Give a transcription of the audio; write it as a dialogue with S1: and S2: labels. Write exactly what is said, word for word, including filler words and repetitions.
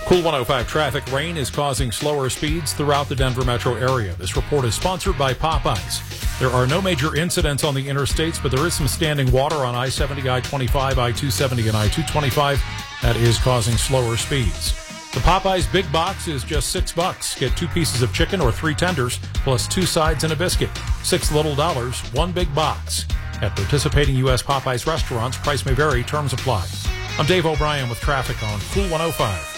S1: Cool one oh five traffic. Rain is causing slower speeds throughout the Denver metro area. This report is sponsored by Popeyes. There are no major incidents on the interstates, but there is some standing water on I seventy, I twenty-five, I two seventy, and I two twenty-five. That is causing slower speeds. The Popeyes Big Box is just six bucks. Get two pieces of chicken or three tenders, plus two sides and a biscuit. Six little dollars, one big box. At participating U S Popeyes restaurants, price may vary, terms apply. I'm Dave O'Brien with traffic on Cool one oh five.